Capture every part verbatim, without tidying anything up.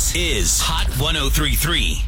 This is Hot one oh three point three.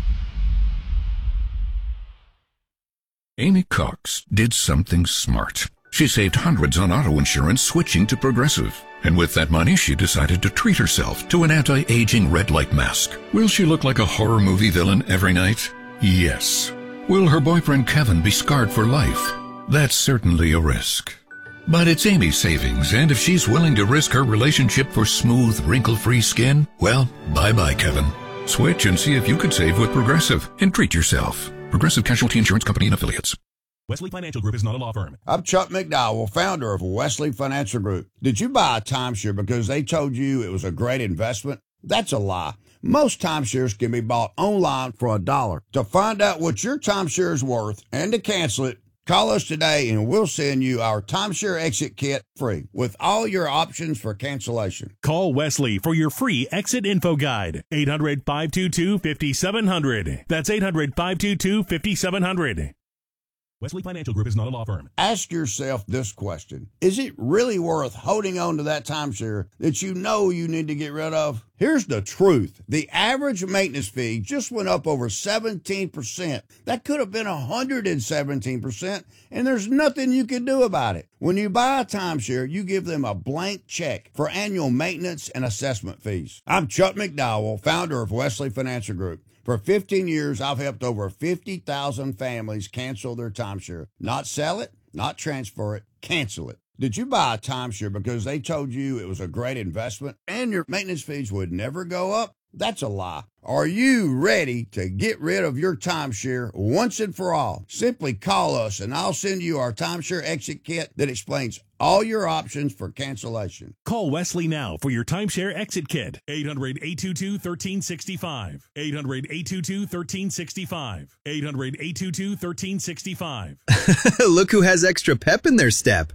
Amy Cox did something smart. She saved hundreds on auto insurance switching to Progressive. And with that money, she decided to treat herself to an anti-aging red light mask. Will she look like a horror movie villain every night? Yes. Will her boyfriend Kevin be scarred for life? That's certainly a risk. But it's Amy's savings, and if she's willing to risk her relationship for smooth, wrinkle-free skin, well, bye-bye, Kevin. Switch and see if you could save with Progressive and treat yourself. Progressive Casualty Insurance Company and Affiliates. Wesley Financial Group is not a law firm. I'm Chuck McDowell, founder of Wesley Financial Group. Did you buy a timeshare because they told you it was a great investment? That's a lie. Most timeshares can be bought online for a dollar. To find out what your timeshare is worth and to cancel it, call us today and we'll send you our timeshare exit kit free with all your options for cancellation. Call Wesley for your free exit info guide. eight hundred, five two two, five seven zero zero. That's eight hundred, five two two, five seven zero zero. Wesley Financial Group is not a law firm. Ask yourself this question. Is it really worth holding on to that timeshare that you know you need to get rid of? Here's the truth. The average maintenance fee just went up over seventeen percent. That could have been one hundred seventeen percent, and there's nothing you can do about it. When you buy a timeshare, you give them a blank check for annual maintenance and assessment fees. I'm Chuck McDowell, founder of Wesley Financial Group. For fifteen years, I've helped over fifty thousand families cancel their timeshare. Not sell it, not transfer it, cancel it. Did you buy a timeshare because they told you it was a great investment and your maintenance fees would never go up? That's a lie. Are you ready to get rid of your timeshare once and for all? Simply call us and I'll send you our timeshare exit kit that explains all your options for cancellation. Call Wesley now for your timeshare exit kit. eight hundred, eight two two, one three six five. eight hundred, eight two two, one three six five. eight hundred, eight two two, one three six five. Look who has extra pep in their step.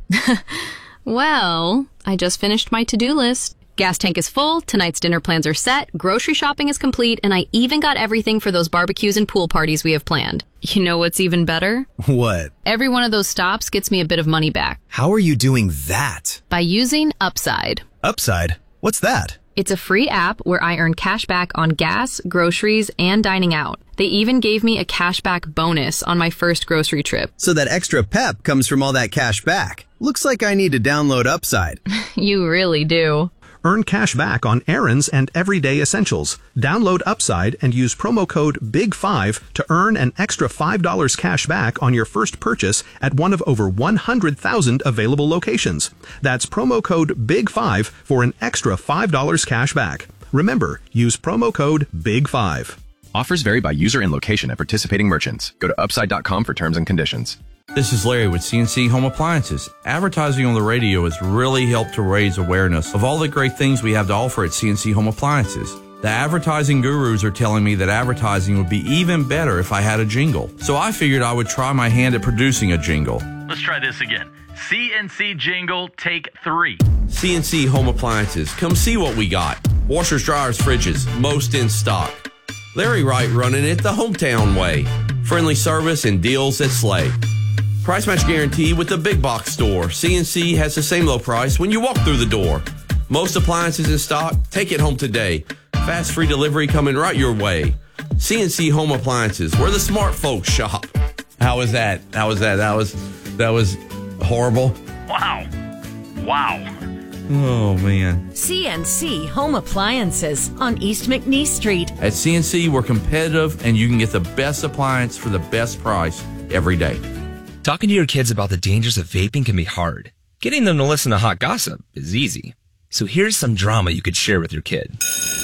Well, I just finished my to-do list. Gas tank is full, tonight's dinner plans are set, grocery shopping is complete, and I even got everything for those barbecues and pool parties we have planned. You know what's even better? What? Every one of those stops gets me a bit of money back. How are you doing that? By using Upside. Upside? What's that? It's a free app where I earn cash back on gas, groceries, and dining out. They even gave me a cashback bonus on my first grocery trip. So that extra pep comes from all that cash back. Looks like I need to download Upside. You really do. Earn cash back on errands and everyday essentials. Download Upside and use promo code big five to earn an extra five dollars cash back on your first purchase at one of over one hundred thousand available locations. That's promo code big five for an extra five dollars cash back. Remember, use promo code big five. Offers vary by user and location at participating merchants. Go to upside dot com for terms and conditions. This is Larry with C N C Home Appliances. Advertising on the radio has really helped to raise awareness of all the great things we have to offer at C N C Home Appliances. The advertising gurus are telling me that advertising would be even better if I had a jingle. So I figured I would try my hand at producing a jingle. Let's try this again. C N C jingle, take three. C N C Home Appliances. Come see what we got. Washers, dryers, fridges, most in stock. Larry Wright running it the hometown way. Friendly service and deals that slay. Price match guarantee with the big box store. C N C has the same low price when you walk through the door. Most appliances in stock. Take it home today. Fast free delivery coming right your way. C N C Home Appliances, where the smart folks shop. How was that? How was that? That was that was horrible. Wow. Wow. Oh, man. C N C Home Appliances on East McNeese Street. At C N C, we're competitive, and you can get the best appliance for the best price every day. Talking to your kids about the dangers of vaping can be hard. Getting them to listen to hot gossip is easy. So here's some drama you could share with your kid.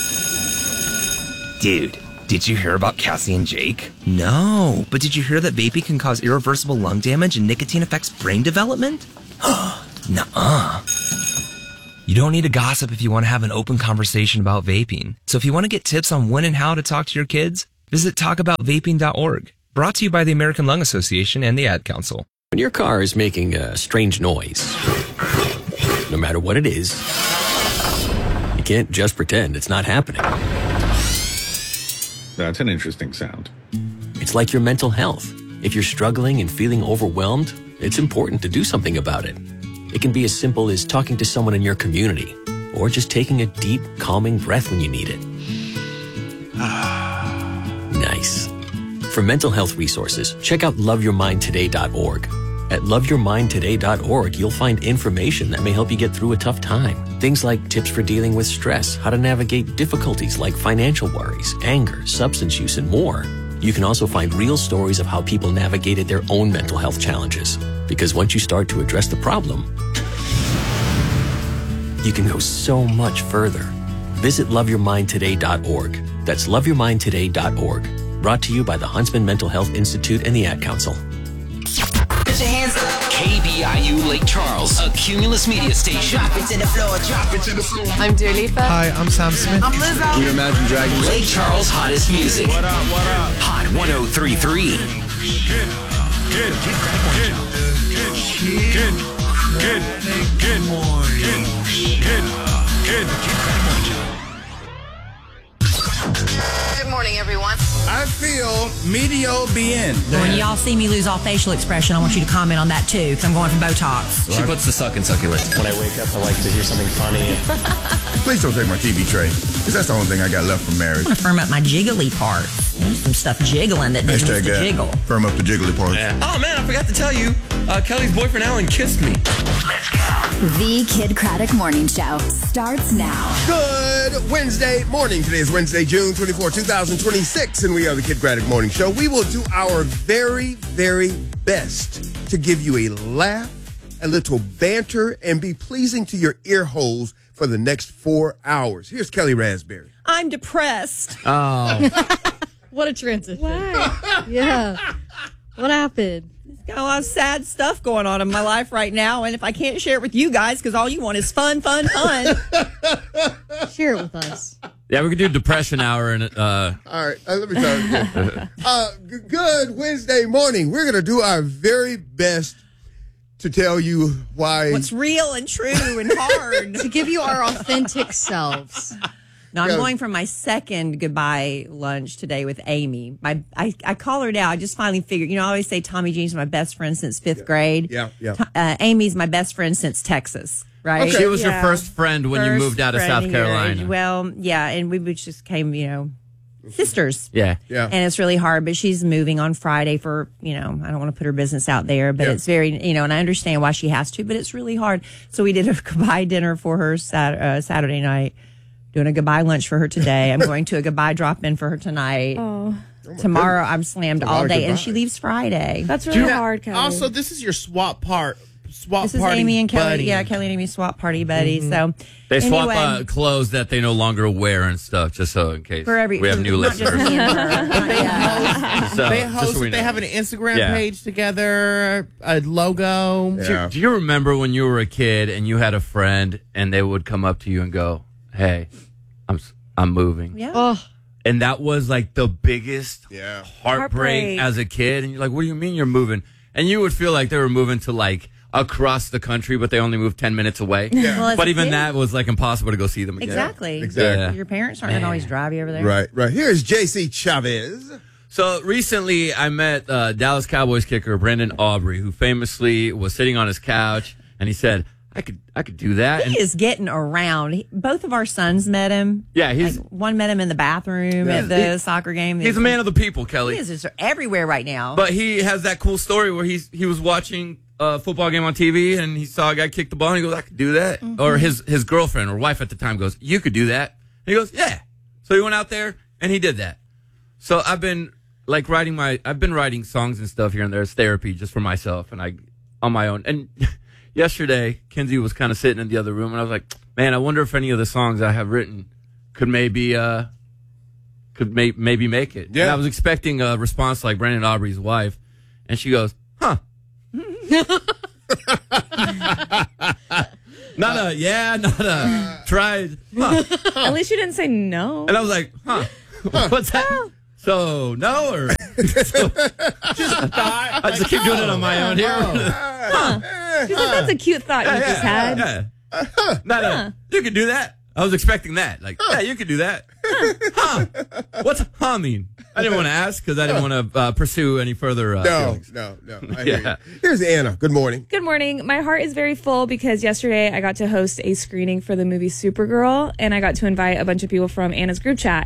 Dude, did you hear about Cassie and Jake? No, but did you hear that vaping can cause irreversible lung damage and nicotine affects brain development? Nuh-uh. You don't need to gossip if you want to have an open conversation about vaping. So if you want to get tips on when and how to talk to your kids, visit talk about vaping dot org. Brought to you by the American Lung Association and the Ad Council. When your car is making a strange noise, no matter what it is, you can't just pretend it's not happening. That's an interesting sound. It's like your mental health. If you're struggling and feeling overwhelmed, it's important to do something about it. It can be as simple as talking to someone in your community, or just taking a deep, calming breath when you need it. For mental health resources, check out love your mind today dot org. At love your mind today dot org, you'll find information that may help you get through a tough time. Things like tips for dealing with stress, how to navigate difficulties like financial worries, anger, substance use, and more. You can also find real stories of how people navigated their own mental health challenges. Because once you start to address the problem, you can go so much further. Visit love your mind today dot org. That's love your mind today dot org. Brought to you by the Huntsman Mental Health Institute and the Ad Council. Put your hands up. K B I U Lake Charles, a Cumulus media station. Drop it to the floor, drop it to the floor. I'm Dua Lipa. Hi, I'm Sam Smith. I'm Lizzo. Can you Imagine Dragons? Lake Charles' hottest music. What up, what up? Hot one oh three point three. Good, good, good, good, good, good morning. Good, good, good. Good morning, everyone. I feel medio bien. When y'all see me lose all facial expression, I want you to comment on that too, because I'm going for Botox. She puts the suck in succulent. When I wake up, I like to hear something funny. Please don't take my T V tray, because that's the only thing I got left from marriage. I'm going to firm up my jiggly part. There's some stuff jiggling that needs to jiggle. Firm up the jiggly part. Yeah. Oh, man, I forgot to tell you. Uh, Kelly's boyfriend, Alan, kissed me. Let's go. The Kid Craddock Morning Show starts now. Good Wednesday morning. Today is Wednesday, June twenty-fourth, twenty twenty-six, and we are the Kid Craddock Morning Show. We will do our very, very best to give you a laugh, a little banter, and be pleasing to your ear holes for the next four hours. Here's Kelly Raspberry. I'm depressed. Oh. What a transition. Why? Yeah. What happened? Got a lot of sad stuff going on in my life right now, and if I can't share it with you guys, because all you want is fun, fun, fun. Share it with us. Yeah, we could do depression hour and uh. All right, uh, let me start again. uh, g- good Wednesday morning. We're gonna do our very best to tell you why what's real and true and hard to give you our authentic selves. No, I'm going for my second goodbye lunch today with Amy. My, I, I call her now. I just finally figured, you know, I always say Tommy Jean's my best friend since fifth yeah. grade. Yeah, yeah. Uh, Amy's my best friend since Texas, right? Okay. She was yeah. your first friend when first you moved out of South Carolina. Here. Well, yeah, and we just came, you know, sisters. Yeah. Yeah. And it's really hard, but she's moving on Friday for, you know, I don't want to put her business out there, but yeah. it's very, you know, and I understand why she has to, but it's really hard. So we did a goodbye dinner for her sat- uh, Saturday night. Doing a goodbye lunch for her today. I'm going to a goodbye drop-in for her tonight. Oh. Tomorrow I'm slammed all day, and she leaves Friday. That's really yeah. hard, Kelly. Also, this is your swap part. Swap this is party Amy and Kelly. buddy. Yeah, Kelly and Amy swap party buddies. Mm-hmm. So they swap anyway, uh, clothes that they no longer wear and stuff, just so in case for every, we have new not listeners. Just me and her. But they host. So, they host. so They have an Instagram yeah. page together, a logo. Yeah. Do, you, do you remember when you were a kid and you had a friend and they would come up to you and go, "Hey, I'm." I'm moving. Yeah. Oh. And that was like the biggest yeah. heartbreak, heartbreak as a kid. And you're like, what do you mean you're moving? And you would feel like they were moving to like across the country, but they only moved ten minutes away. Yeah. Well, but even kid, that was like impossible to go see them again. Exactly. Yeah. Exactly. Yeah. Your parents aren't going to always drive you over there. Right, right. Here's J C Chavez. So recently I met uh, Dallas Cowboys kicker Brandon Aubrey, who famously was sitting on his couch and he said, I could I could do that. He and, is getting around. He, both of our sons met him. Yeah, he's like, one met him in the bathroom yeah, at the he, soccer game. He's a man of the people, Kelly. He is just everywhere right now. But he has that cool story where he's he was watching a football game on T V and he saw a guy kick the ball and he goes, I could do that. Mm-hmm. Or his his girlfriend or wife at the time goes, you could do that. And he goes, yeah. So he went out there and he did that. So I've been like writing my I've been writing songs and stuff here and there as therapy just for myself and I on my own. And yesterday, Kinsey was kind of sitting in the other room, and I was like, "Man, I wonder if any of the songs I have written could maybe, uh, could may- maybe make it." Yeah. And I was expecting a response like Brandon Aubrey's wife, and she goes, "Huh." Not a yeah, not a tried. Huh. At least you didn't say no. And I was like, "Huh, what's that?" So no, or so, Just a thought. I just keep doing it on my own here. Huh. She's like, that's a cute thought yeah, you yeah, just had. Yeah. Uh, Not huh. a, you could do that. I was expecting that. Like, huh. Yeah, you could do that. Huh. What's huh mean? I didn't want to ask because I didn't want to uh, pursue any further uh, no, feelings. No, no, no. Yeah. Here's Anna. Good morning. Good morning. My heart is very full because yesterday I got to host a screening for the movie Supergirl, and I got to invite a bunch of people from Anna's group chat.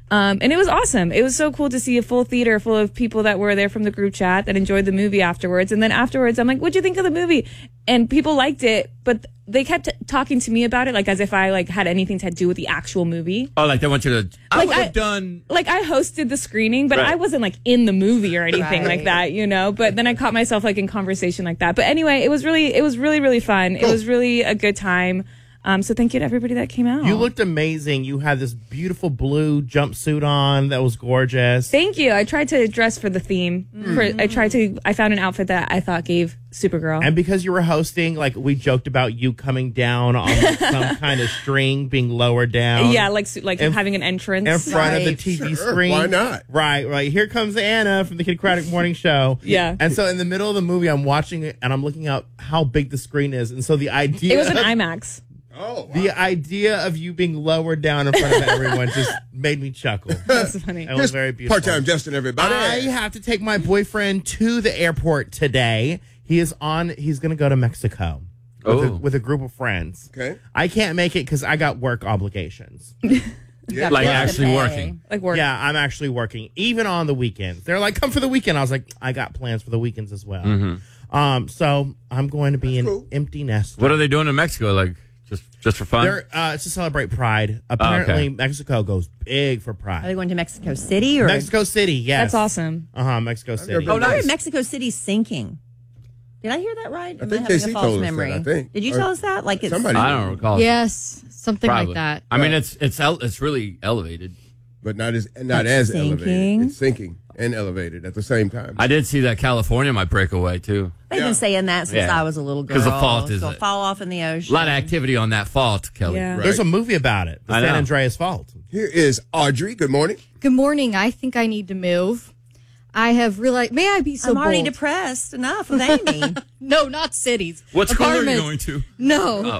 Um, and it was awesome. It was so cool to see a full theater full of people that were there from the group chat that enjoyed the movie afterwards. And then afterwards, I'm like, what'd you think of the movie? And people liked it, but they kept talking to me about it, like as if I like had anything to do with the actual movie. Oh, like they want you to. I Like, would I- have done. Like I hosted the screening, but Right. I wasn't like in the movie or anything Right. like that, you know. But then I caught myself like in conversation like that. But anyway, it was really, it was really, really fun. It was really a good time. Um, so thank you to everybody that came out. You looked amazing. You had this beautiful blue jumpsuit on that was gorgeous. Thank you. I tried to dress for the theme. Mm. For, I tried to. I found an outfit that I thought gave Supergirl. And because you were hosting, like we joked about you coming down on like, some kind of string being lowered down. yeah, like su- like In- having an entrance in front of the T V Sure, screen. why not? Right, right. Here comes Anna from the Kid Craddock Morning Show. Yeah. And so in the middle of the movie, I'm watching it and I'm looking up how big the screen is. And so the idea It was an of- IMAX. Oh, wow. The idea of you being lowered down in front of everyone just made me chuckle. That's funny. It was very beautiful. Part-time Justin, everybody. I have to take my boyfriend to the airport today. He is on. He's going to go to Mexico with, a, Oh. with a group of friends. Okay. I can't make it because I got work obligations. Yeah. Like bills to actually pay. working. Like work. Yeah, I'm actually working even on the weekends. They're like, "Come for the weekend." I was like, "I got plans for the weekends as well." Mm-hmm. Um, so I'm going to be an cool. empty nest. What are they doing in Mexico? Like just just for fun? They're, uh, it's to celebrate Pride. Apparently, okay. Mexico goes big for Are they Pride. going to Mexico City or? Mexico City, yes. That's awesome. Uh huh. Mexico City. never been I heard nice. Mexico City's sinking. Did I hear that right? Am think having J C a false told us that, memory? I think. Did you Or tell us that? Like it's somebody- I don't recall. Yes, something Probably. like that. I mean, it's it's el- it's really elevated. But not as not It's as sinking. elevated. It's sinking and elevated at the same time. I did see that California might break away too. They've Yeah. been saying that since Yeah. I was a little girl. 'Cause the fault is so it. fall off in the A ocean. lot of activity on that fault, Kelly. Yeah. Right. There's a movie about it. The I San know. Andreas Fault. Here is Audrey. Good morning. Good morning. I think I need to move. I have realized. May I be so I'm already bold? depressed enough with Amy. No, not cities. What school are you Apartments. going to? No. Oh.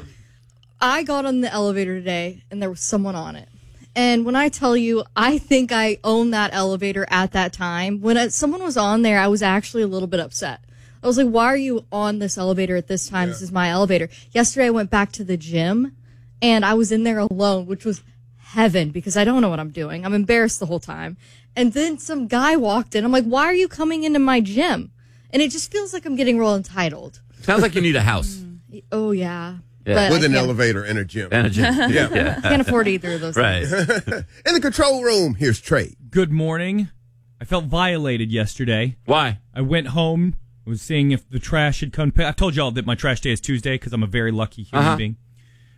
I got on the elevator today and there was someone on it. And when I tell you, I think I owned that elevator at that time. When it, someone was on there, I was actually a little bit upset. I was like, why are you on this elevator at this time? Yeah. This is my elevator. Yesterday, I went back to the gym and I was in there alone, which was heaven because I don't know what I'm doing. I'm embarrassed the whole time. And then some guy walked in. I'm like, why are you coming into my gym? And it just feels like I'm getting real entitled. Sounds like you need a house. Oh, yeah. Yeah. But With I an can't- elevator and a gym. And a gym. Yeah. Yeah. Can't afford either of those Right. things. In the control room, here's Trey. Good morning. I felt violated yesterday. Why? I went home, was seeing if the trash had come. I've told y'all that my trash day is Tuesday because I'm a very lucky human Uh-huh. being.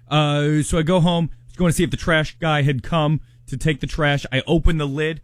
Uh, so I go home, was going to see if the trash guy had come to take the trash. I open the lid.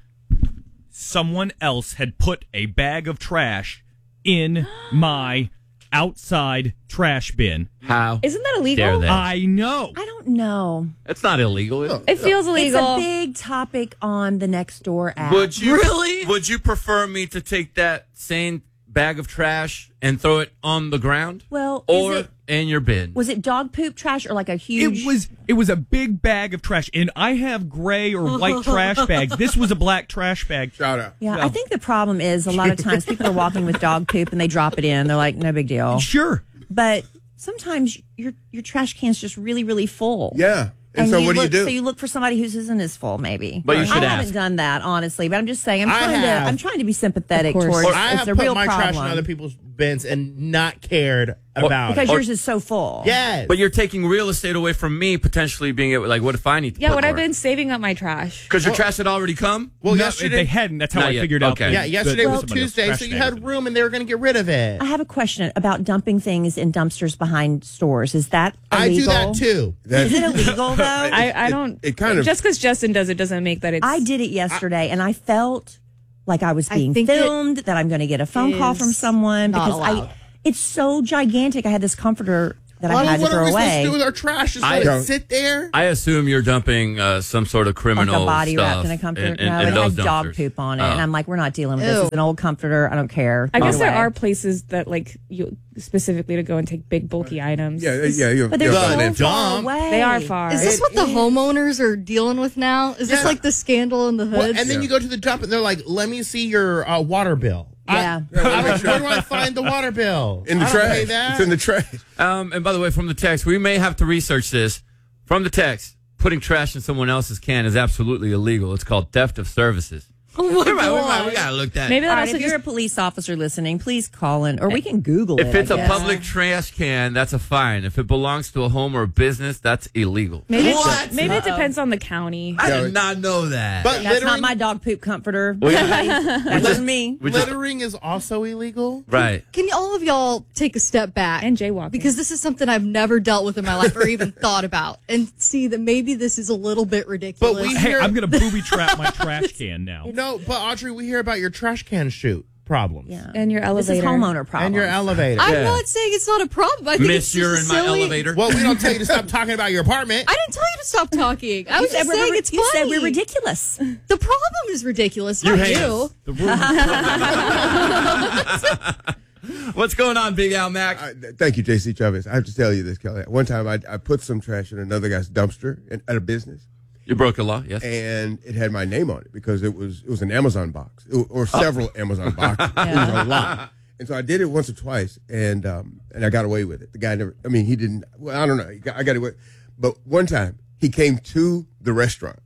Someone else had put a bag of trash in my outside trash bin. How? Isn't that illegal? Dare they? I know. I don't know. It's not illegal. Is it? It feels illegal. It's a big topic on the Nextdoor app. Would you Really? Would you prefer me to take that same bag of trash and throw it on the ground, Well, is or it- in your bin? Was it dog poop trash or like a huge? It was it was a big bag of trash, and I have gray or white trash bags. This was a black trash bag. Shout out. Yeah, Well- I think the problem is a lot of times people are walking with dog poop and they drop it in. They're like, no big deal. Sure. But sometimes your your trash can's just really, really full. Yeah. And, so you what look, do you do? So you look for somebody whose isn't as full, maybe. But you should I ask. haven't done that, honestly. But I'm just saying, I'm I trying to, have. I'm trying to be sympathetic Of course. towards. I it's have a put real my problem trash in other people's bins and not cared about because it. yours is so full. Yes. But you're taking real estate away from me potentially being able. Like, what if I need to? Yeah, put what I've more? been saving up my trash. Because your trash had already come. well, No, yesterday. they hadn't. That's how Not I yet. figured out. Okay. the- yeah, yesterday that was somebody else's Tuesday, trash so you bag had was- room and they were going to get rid of it. I have a question about dumping things in dumpsters behind stores. Is that I do illegal? that too. That- Is it illegal though? I, I don't. it kind of- just because Justin does it doesn't make that it's. I did it yesterday, and I felt like I was I being think it filmed. That I'm going to get a phone call is from someone not because allowed. I. It's so gigantic. I had this comforter that I Well, had to what are throw we supposed to away. do with our trash? Just I let don't- it sit there? I assume you're dumping uh, some sort of Like criminal a body stuff wrapped in a comforter. in- in- no, in it those had dog dumpsters. poop on it, Oh. and I'm like, we're not dealing with this. Ew. It's an old comforter. I don't care. I Throw guess it there away. are places that like you specifically to go and take big bulky items. Yeah, yeah, you're, But they're you're so fine. far dump. away. They are far. Is this It what the is. homeowners are dealing with now? Is this Yeah. like the scandal in the Well, hood? and then you go to the dump and they're like, let me see your uh, water bill. Yeah. I, I'm like, where do I find the water bill? In the I don't trash. pay that. It's in the trash. Um, and by the way, from the text, we may have to research this. From the text, putting trash in someone else's can is absolutely illegal. It's called theft of services. Oh my We're right, we're God. right, we gotta look that. Maybe up. that also if you're a police officer listening, please call in, or we can Google it. If it's I a guess. public trash can, that's a fine. If it belongs to a home or a business, that's illegal. Maybe it- What? maybe it depends on the county. I did not know that. But That's not littering, my dog poop comforter. We- that wasn't me. We just- littering is also illegal. Right. Can all of y'all take a step back and jaywalking? Because this is something I've never dealt with in my life or even thought about, and see that maybe this is a little bit ridiculous. But we Hey, hear, I'm going to booby trap my trash can now. no, but Audrey, we hear about your trash can shoot problems. Yeah. And your elevator. This is homeowner problem. And your elevator. I'm Yeah. not saying it's not a problem. I think Miss, it's just you're a in my silly- elevator. Well, we don't tell you to stop talking about your apartment. I didn't tell you to stop talking. I You was said just we're- saying it's you funny. said we're ridiculous. The problem is ridiculous, You not hate you. us. The room. What's going on, Big Al Mac? I, thank you, J C Travis. I have to tell you this, Kelly. One time I, I put some trash in another guy's dumpster in, at a business. You broke a law, yes. And it had my name on it because it was it was an Amazon box it, or several oh. Amazon boxes. It was a lot. And so I did it once or twice, and um, and I got away with it. The guy never, I mean, he didn't, well, I don't know. He got, I got away. But one time, he came to the restaurant.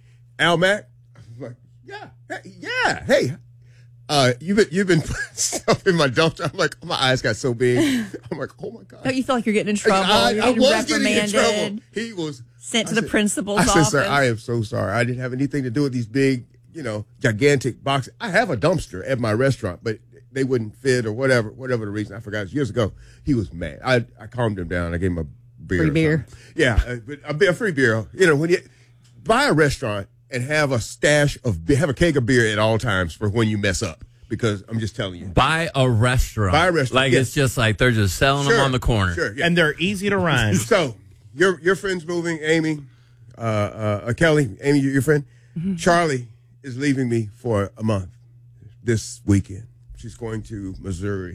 Al Mac, I'm like, yeah, hey, yeah, hey, uh, you've been, you've been putting stuff in my dumpster. I'm like, my eyes got so big. I'm like, oh my God. Don't you feel like you're getting in trouble? I, you're I getting was getting in reprimanded. trouble. He was sent to I the said, principal's I said, office. sir, I am so sorry. I didn't have anything to do with these big, you know, gigantic boxes. I have a dumpster at my restaurant, but they wouldn't fit or whatever, whatever the reason. I forgot. Years ago, he was mad. I, I calmed him down. I gave him a beer. Free or beer. something. Yeah, a, a, a free beer. You know, when you buy a restaurant and have a stash of beer, have a keg of beer at all times for when you mess up. Because I'm just telling you. Buy a restaurant. Buy a restaurant. Like yes. it's just like they're just selling Sure, them on the corner. Sure, yeah. And they're easy to run. So, your your friend's moving, Amy, uh, uh, uh, Kelly, Amy, your, your friend. Mm-hmm. Charlie is leaving me for a month this weekend. She's going to Missouri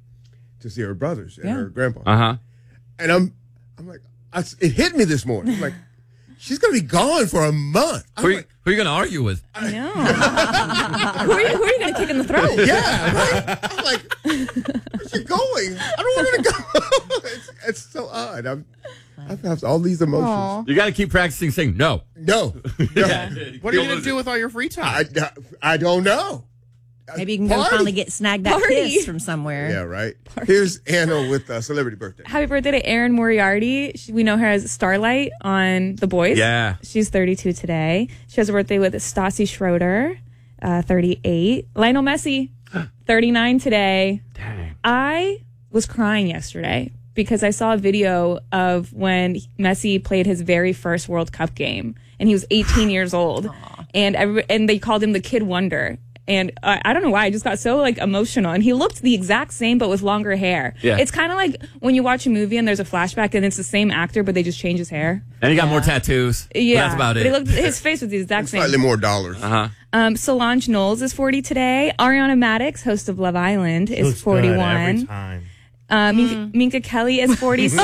to see her brothers and Yeah. her grandpa. Uh huh. And I'm, I'm like, I, it hit me this morning. I'm like, she's going to be gone for a month. I'm Who are you, like, who are you going to argue with? I know. who are you, who are you going to kick in the throat? yeah, right? I'm like, where's she going? I don't want her to go. it's, it's so odd. I'm, I have all these emotions. Aw. You got to keep practicing saying no. No. no. Yeah. What are you going to do with all your free time? I, I don't know. Maybe you can go Party. finally get snagged that Party. kiss from somewhere. Yeah, right. Here's Anna with uh, celebrity birthday. Happy birthday to Erin Moriarty. She- We know her as Starlight on The Boys. Yeah. She's thirty-two today. She has a birthday with Stassi Schroeder, uh, thirty-eight. Lionel Messi, thirty-nine today. Dang. I was crying yesterday because I saw a video of when Messi played his very first World Cup game, and he was eighteen years old, and every, and they called him the Kid Wonder. And uh, I don't know why, I just got so like emotional. And he looked the exact same, but with longer hair. Yeah. It's kind of like when you watch a movie and there's a flashback and it's the same actor, but they just change his hair. And he got more tattoos. But Yeah, that's about but it. He looked, his face was the exact same. Slightly more dollars. Uh huh. Um, Solange Knowles is forty today. Ariana Madix, host of Love Island, is Looks good forty-one. every time. Uh, Minka, Minka Kelly is forty-six.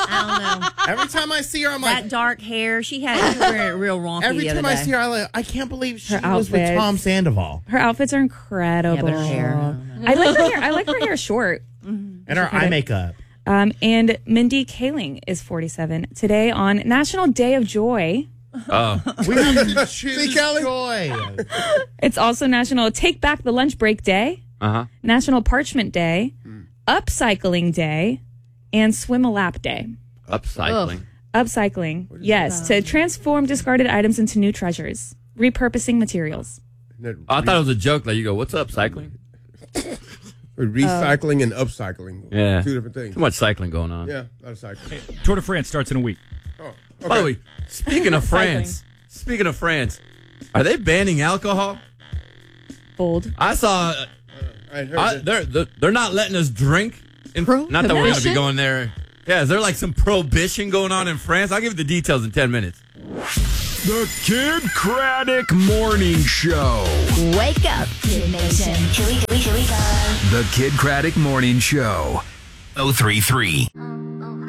I don't know. Every time I see her, I'm like, That dark hair, she had she was wearing it real wonky every the other time I day. see her, I, like, I can't believe she Her was with outfits. Tom Sandoval. Her outfits are incredible. Yeah, but her hair. I like her hair. I like her hair short. And her eye makeup. Um, and Mindy Kaling is forty-seven today on National Day of Joy. Oh. We have to choose See, Kelly? joy. It's also National Take Back the Lunch Break Day, Uh huh. National Parchment Day, Upcycling Day, and Swim a Lap Day. Upcycling. Upcycling, yes, to transform discarded items into new treasures, repurposing materials. Isn't Oh, I that thought it was a joke. Like you go, what's up, cycling? re- recycling and upcycling. Yeah. Two different things. Too much cycling going on. Yeah, a lot of cycling. Tour de France starts in a week. Oh, okay. By the way, speaking of France, speaking of France, are they banning alcohol? Bold. I saw. Uh, I heard I, that. they're they're they're not letting us drink. In, not that we're going to be going there. Yeah, is there like some prohibition going on in France? I'll give you the details in ten minutes. The Kid Craddock Morning Show. Wake up, Kid Nation. Here we, here we, here we go. The Kid Craddock Morning Show. oh three three.